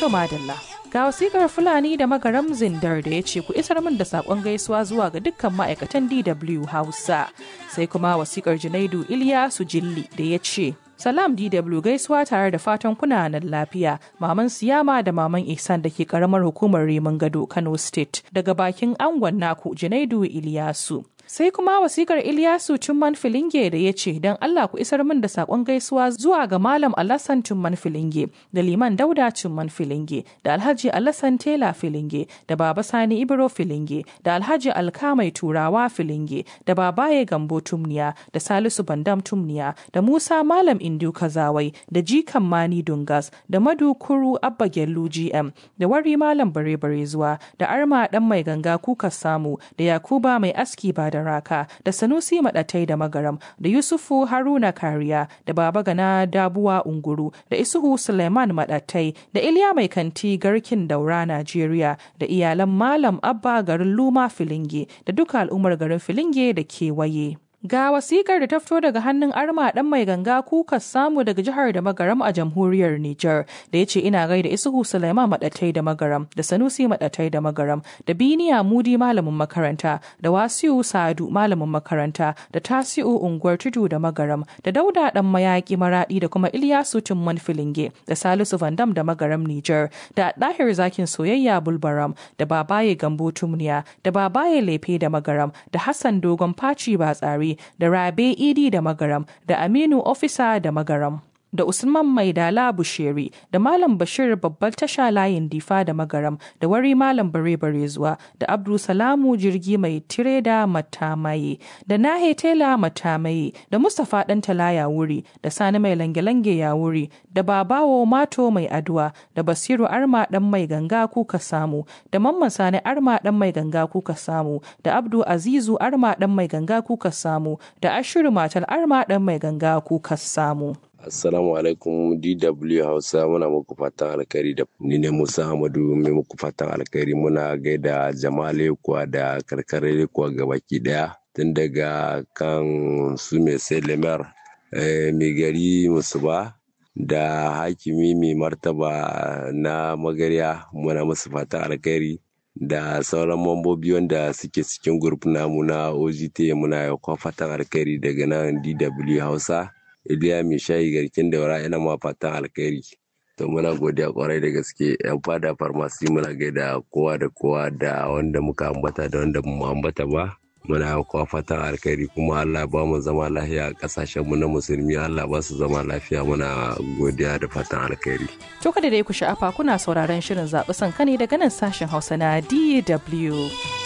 To madalla. Ga wasikar Fulani da Magaram Zindar da ya ce ku isar min da sakon gaisuwa zuwa ga dukkan ma'aikatan DW Hausa. Sai kuma wasikar Junaidu Iliyasu Jilli da ya ce Salam DW gaisuwa tare da fatan kuna nan lafiya. Maman Siyama da Maman Ihsan da ke karamar hukumar Rimin Gado Kano State daga bakin angon naku Junaidu Iliyasu. Sai kuma wasikar Ilyasu Tumman Filinge da ya ce don Allah ku isar min da sakon gaisuwa zuwa ga Malam Alassan Tumman Filinge da Liman Dauda Tumman Filinge da Alhaji Alassan Tela Filinge da Baba Sani Ibro Filinge da Alhaji Alkamai Turawa Filinge da Babaye Gambo Tumniya da Salisu Bandam Tumniya da Musa Malam Indu Kazawai da Jikan Mani Dungas da Madu Kuru Abba Gellu GM da Wari Malam Bare Bare zuwa da Arma Dan Mai Ganga Kuka Samu da Yakuba Mai Aski ba da Raka da Sanusi Madatai da Magaram da Yusufu Haruna Kariya da Baba Gana Dabuwa Unguru da Isuhu Suleiman Madatai da Iliya Mai Kanti Garkin Daura Najeriya da iyalan Malam Abba garin Luma Filinge da duka al'ummar garin Filinge da kewaye. Ga wasikar da ta fito daga hannun Arma Dan Mai Ganga Kuka Samu daga jihar da Magaram a jamhuriyar Nijar da ya ce ina gaida Isuhu Sulaiman Madatai da Magaram da Sanusi Madatai da Magaram da Biniya Mudi malamin makaranta da Wasiu Sadu malamin makaranta da Tasiu Unguwar Tudu da Magaram da Dauda Dan Mayaki Maradi da kuma Ilyasu Tumman Filinge da Salisu Vandam da Magaram Nijar da Dahir Zakin Soyayya Bulbaram da Babaye Gambo Tumniya da Babaye Lefe da Magaram da Hassan Dogon Faci Batsari da Rabe Idi da Magaram da Aminu Ofisa da Magaram da Usman Maidala Busheri da Malam Bashir babbar tasha layin Difa da Magaram da Wari Malam Bare Bare zuwa da Abdul Salamu Jirgi Mai Tireda Matamaye da Nahe Tela Matamaye da Mustapha Dan Talaya Wuri da Sani Mai Lange-Lange ya Wuri da Babawo Mato Mai Aduwa da Basiru Arma Dan Mai Ganga Kuka Samu da Mamman Sani Arma Dan Mai Ganga Kuka Samu da Abdu Azizu Arma Dan Mai Ganga Kuka Samu da Ashiru Matal Arma Dan Mai Ganga Kuka Samu. Assalamu alaikum DW Hausa muna muku fatan alkhairi da ni ne Musa Hamadu mai muku fatan alkhairi muna gaida Jamale kuwa da karkare kuwa gabaki daya tun daga kan su mai Selemar mai gari Musuba da hakimi mai martaba na Magarya muna musu fatan alkhairi da sauran mambobi wanda suke cikin group namu na OGT muna yau fatan alkhairi daga nan DW Hausa. Iliya Mai Shayi Garkin Daura ina ma fatan alkhairi. To muna godiya kwarai da gaske yan fada farmasi muna gaida kowa da kowa da wanda muka ambata da wanda mu ambata ba. Muna kowa fatan alkhairi kuma Allah ba mu zama lafiya a kasashen mu na musulmi Allah ba su zama lafiya muna godiya da fatan alkhairi. To kada dai ku sha'afa kuna sauraron shirin zaɓi sanka ne daga nan sashen Hausa na DW.